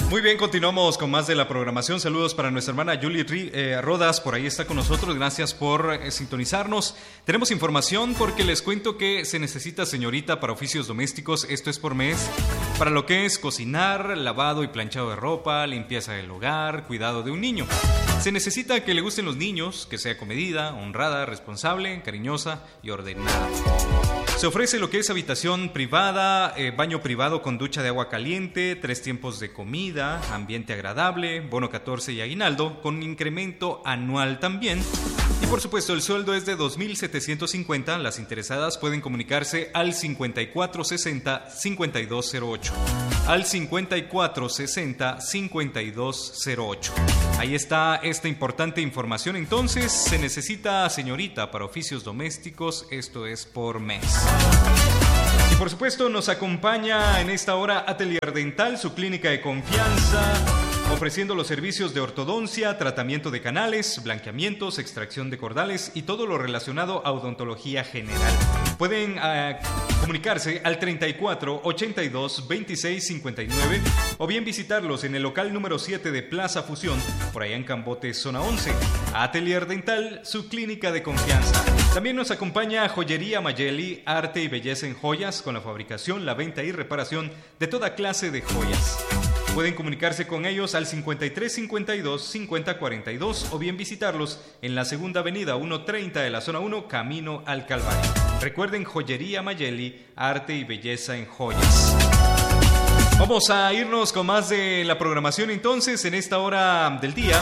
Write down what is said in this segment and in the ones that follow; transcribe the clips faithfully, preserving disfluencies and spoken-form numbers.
Muy bien, continuamos con más de la programación. Saludos para nuestra hermana Julie eh, Rodas, por ahí está con nosotros. Gracias por eh, sintonizarnos. Tenemos información porque les cuento que se necesita señorita para oficios domésticos, esto es por mes, para lo que es cocinar, lavado y planchado de ropa, limpieza del hogar, cuidado de un niño. Se necesita que le gusten los niños, que sea comedida, honrada, responsable, cariñosa y ordenada. Se ofrece lo que es habitación privada, eh, baño privado con ducha de agua caliente, tres tiempos de comida, ambiente agradable, bono catorce y aguinaldo, con incremento anual también. Y por supuesto el sueldo es de dos mil setecientos cincuenta. Las interesadas pueden comunicarse al cincuenta y cuatro sesenta cincuenta y dos cero ocho. Al cincuenta y cuatro sesenta cincuenta y dos cero ocho. Ahí está esta importante información. Entonces, se necesita señorita para oficios domésticos, esto es por mes. Y por supuesto nos acompaña en esta hora Atelier Dental, su clínica de confianza, ofreciendo los servicios de ortodoncia, tratamiento de canales, blanqueamientos, extracción de cordales y todo lo relacionado a odontología general. Pueden uh, comunicarse al treinta y cuatro ochenta y dos veintiséis cincuenta y nueve o bien visitarlos en el local número siete de Plaza Fusión, por allá en Cambote, zona once. Atelier Dental, su clínica de confianza. También nos acompaña Joyería Mayeli, arte y belleza en joyas, con la fabricación, la venta y reparación de toda clase de joyas. Pueden comunicarse con ellos al cincuenta y tres cincuenta y dos cincuenta cuarenta y dos o bien visitarlos en la segunda avenida ciento treinta de la zona uno, camino al Calvario. Recuerden, Joyería Mayeli, arte y belleza en joyas. Vamos a irnos con más de la programación entonces en esta hora del día.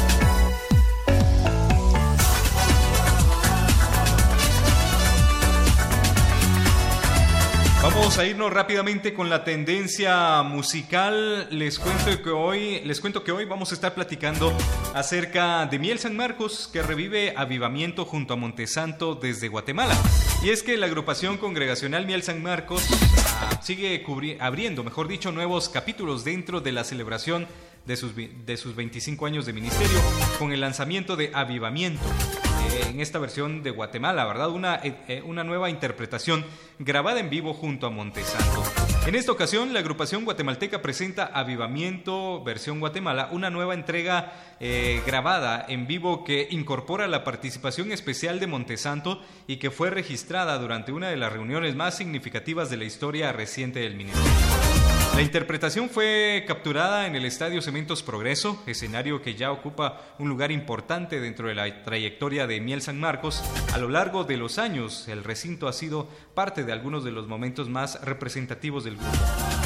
Vamos a irnos rápidamente con la tendencia musical. Les cuento que hoy, les cuento que hoy vamos a estar platicando acerca de Miel San Marcos, que revive avivamiento junto a Montesanto desde Guatemala. Y es que la agrupación congregacional Miel San Marcos uh, sigue cubri- abriendo, mejor dicho, nuevos capítulos dentro de la celebración de sus, de sus veinticinco años de ministerio, con el lanzamiento de Avivamiento. En esta versión de Guatemala, ¿verdad? Una, eh, una nueva interpretación grabada en vivo junto a Montesanto. En esta ocasión, la agrupación guatemalteca presenta Avivamiento versión Guatemala, una nueva entrega eh, grabada en vivo que incorpora la participación especial de Montesanto y que fue registrada durante una de las reuniones más significativas de la historia reciente del ministerio. La interpretación fue capturada en el Estadio Cementos Progreso, escenario que ya ocupa un lugar importante dentro de la trayectoria de Miel San Marcos. A lo largo de los años, el recinto ha sido parte de algunos de los momentos más representativos del grupo,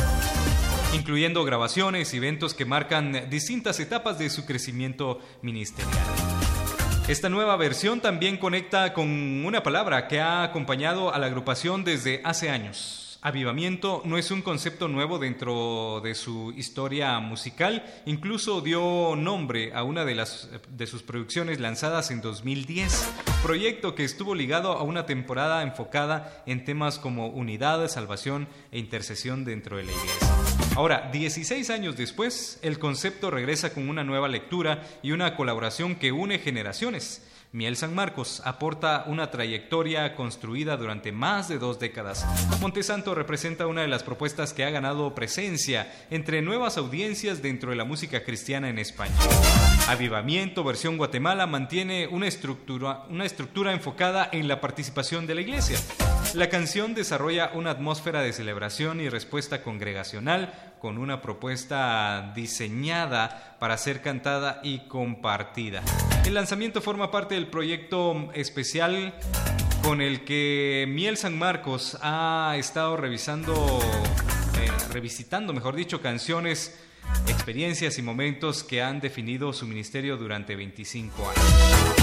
incluyendo grabaciones y eventos que marcan distintas etapas de su crecimiento ministerial. Esta nueva versión también conecta con una palabra que ha acompañado a la agrupación desde hace años. Avivamiento no es un concepto nuevo dentro de su historia musical, incluso dio nombre a una de, las, de sus producciones lanzadas en dos mil diez, proyecto que estuvo ligado a una temporada enfocada en temas como unidad, salvación e intercesión dentro de la iglesia. Ahora, dieciséis años después, el concepto regresa con una nueva lectura y una colaboración que une generaciones. Miel San Marcos aporta una trayectoria construida durante más de dos décadas. Montesanto representa una de las propuestas que ha ganado presencia entre nuevas audiencias dentro de la música cristiana en España. Avivamiento versión Guatemala mantiene una estructura, una estructura enfocada en la participación de la iglesia. La canción desarrolla una atmósfera de celebración y respuesta congregacional con una propuesta diseñada para ser cantada y compartida. El lanzamiento forma parte del proyecto especial con el que Miel San Marcos ha estado revisando, eh, revisitando, mejor dicho, canciones, experiencias y momentos que han definido su ministerio durante veinticinco años.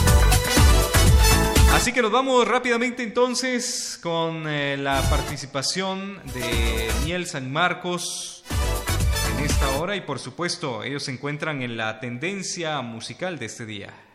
Así que nos vamos rápidamente entonces con eh, la participación de Miel San Marcos en esta hora y por supuesto ellos se encuentran en la tendencia musical de este día.